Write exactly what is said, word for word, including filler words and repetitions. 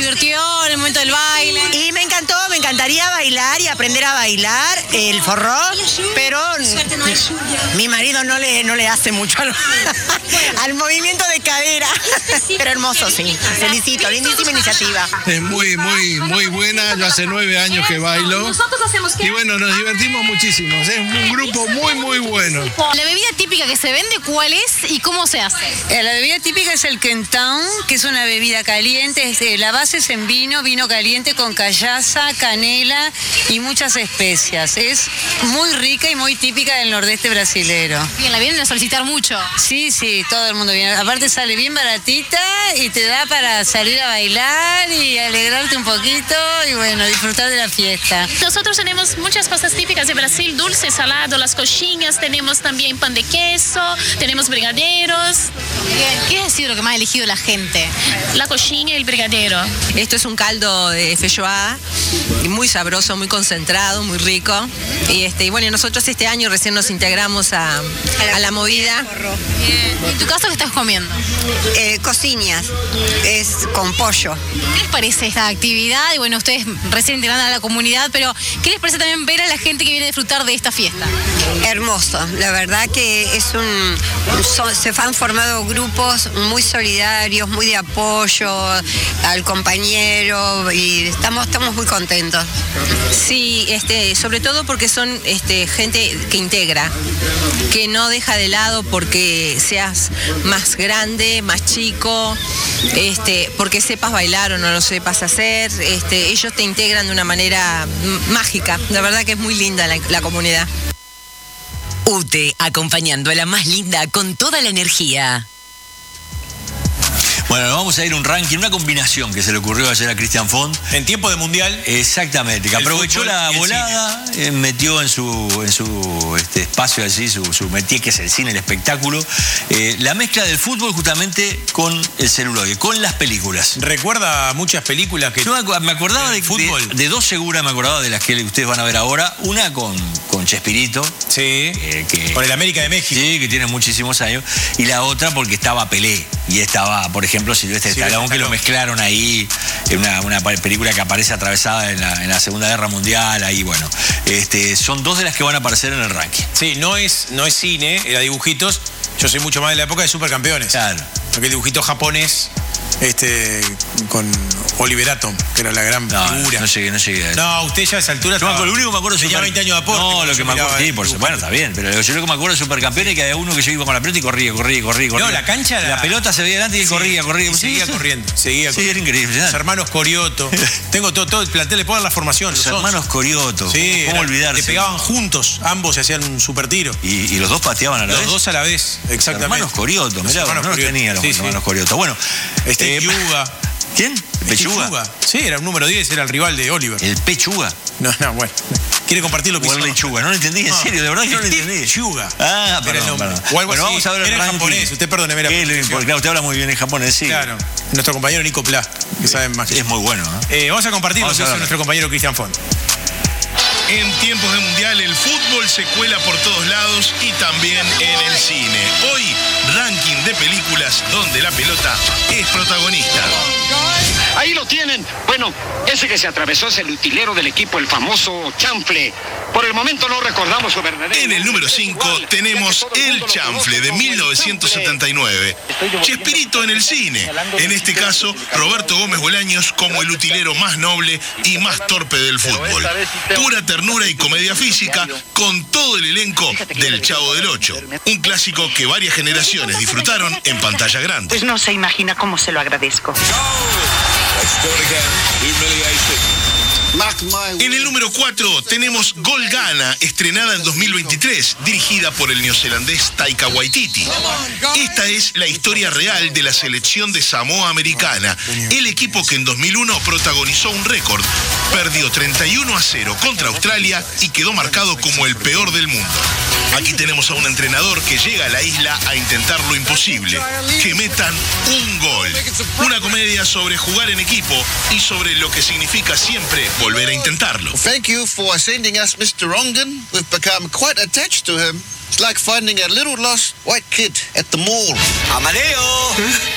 divirtió en el momento del baile? Y me encantó, me encantaría bailar y aprender a bailar el forró, pero mi marido no le, no le hace mucho al, al movimiento de cadera. Pero hermoso, sí. Felicito, lindísima iniciativa. Es muy, muy, muy buena. Yo hace nueve años que bailo. Y bueno, nos divertimos muchísimo. Es un grupo muy, muy bueno. La bebida típica que se vende, ¿cuál es y cómo se hace? Eh, La bebida típica es el quentão, que es una bebida caliente. Es, eh, la base es en vino, vino caliente con callaza, canela y muchas especias. Es muy rica y muy típica del nordeste brasilero. Bien, la vienen a solicitar mucho. Sí, sí, todo el mundo viene. Aparte sale bien baratita y te da para salir a bailar y alegrarte un poquito y bueno, disfrutar de la fiesta. Nosotros tenemos muchas cosas típicas de Brasil, dulce, salado, las coxinhas, tenemos también pan de queso, tenemos brigadeiros. ¿Qué ha sido lo que más ha elegido la gente? La coxinha y el brigadeiro. Esto es un caldo de feijoada, muy sabroso, muy concentrado, muy rico. Y, este, y bueno, nosotros este año recién nos integramos a, a la movida. ¿Y en tu caso qué estás comiendo? Eh, cocinhas, es con pollo. ¿Qué les parece esta actividad? Y bueno, ustedes recién integrando a la comunidad, pero ¿qué les parece también ver a la gente que viene a disfrutar de esta fiesta? Hermoso, la verdad que es un... son- se han formado grupos muy solidarios, muy de apoyo al compañero y estamos, estamos muy contentos. Sí, este, sobre todo porque son este, gente que integra, que no deja de lado porque seas más grande, más chico, este, porque sepas bailar o no lo sepas hacer. Este, ellos te integran de una manera m- mágica. La verdad que es muy linda la, la comunidad. U T E, acompañando a la más linda con toda la energía. Bueno, vamos a ir a un ranking, una combinación que se le ocurrió ayer a Cristian Font. En tiempo de mundial. Exactamente, que El aprovechó fútbol la y el volada, eh, metió en su, en su este, espacio allí, su, su métier, que es el cine, el espectáculo, eh, la mezcla del fútbol justamente con el celuloide, con las películas. Recuerda muchas películas que... Yo me acu- me acordaba de, fútbol. de, de dos seguras, me acordaba de las que ustedes van a ver ahora. Una con, con Chespirito. Sí, eh, que, con el América de México. Sí, que tiene muchísimos años. Y la otra porque estaba Pelé. Y estaba, por ejemplo, Silvestre Silvestre Stallone, que lo Stallone. mezclaron ahí, en una, una película que aparece atravesada en la, en la Segunda Guerra Mundial. Ahí, bueno, este, son dos de las que van a aparecer en el ranking. Sí, no es, no es cine, era dibujitos. Yo soy mucho más de la época de Supercampeones. Claro. Aquel dibujito japonés este, con Oliver Atom, que era la gran No, figura. no llegué, no llegué a eso. No, usted ya a esa altura Yo me estaba- acuerdo, lo único que me acuerdo es tenía Super- veinte años de aporte. No, cuando lo que yo me acuerdo, miraba sí, el por dibujo. supuesto, está bien. Pero yo lo que me acuerdo de Supercampeones es que había uno que yo iba con la pelota y corría, corría, corría, corría. No, la cancha era- La pelota se veía adelante y él Sí, corría, corría. y seguía Sí, corriendo, seguía Sí, corriendo. era increíble. Los hermanos Corioto. Tengo todo, todo el plantel, le puedo dar la formación. Los once. hermanos Corioto. Sí, ¿Cómo era- olvidarse? le pegaban juntos, ambos se hacían un super tiro. Y, y los dos pateaban a la Los vez. dos a la vez, exactamente. Hermanos Corioto, Los mirá, hermanos no los Corioto. tenía los Sí, sí. hermanos Corioto. Bueno, Este eh, Yuga. ¿quién? ¿Pechuga? Yuga. Sí, era un número diez, era el rival de Oliver. ¿El Pechuga? No, no, bueno. ¿Quiere compartir lo que O el hizo? Lechuga, no lo entendí, en No. serio, de verdad que no lo Steve entendí. Yuga. Ah, Era el perdón, nombre. perdón. O algo Bueno, así. vamos a ver el Era en ranking. japonés, usted perdóneme la ¿Qué? pronunciación. Porque claro, usted habla muy bien en japonés, sí. Claro. Nuestro compañero Nico Pla, que sabe más que Es yo. muy bueno, ¿eh? Eh, vamos a compartir Vamos lo a que hizo ver. nuestro compañero Cristian Font. En tiempos de mundial el fútbol se cuela por todos lados y también en el cine. Hoy, ranking de películas donde la pelota es protagonista. Ahí lo tienen. Bueno, ese que se atravesó es el utilero del equipo, el famoso Chanfle. Por el momento no recordamos su verdadero. En el número cinco tenemos El Chanfle de mil novecientos setenta y nueve. Chespirito en el cine. En este caso, Roberto Gómez Bolaños como el utilero más noble y más torpe del fútbol. Pura ternura y comedia física con todo el elenco del Chavo del Ocho. Un clásico que varias generaciones disfrutaron en pantalla grande. Pues no se imagina cómo se lo agradezco. En el número cuatro tenemos Gol Gana, estrenada en dos mil veintitrés, dirigida por el neozelandés Taika Waititi. Esta es la historia real de la selección de Samoa Americana, el equipo que en dos mil uno protagonizó un récord. Perdió treinta y uno a cero contra Australia y quedó marcado como el peor del mundo. Aquí tenemos a un entrenador que llega a la isla a intentar lo imposible, que metan un gol. Una comedia sobre jugar en equipo y sobre lo que significa siempre volver a intentarlo. Thank you for sending us mister Ongen. We've become quite attached to him. It's like finding a little lost white kid at the mall. ¡Amadeo!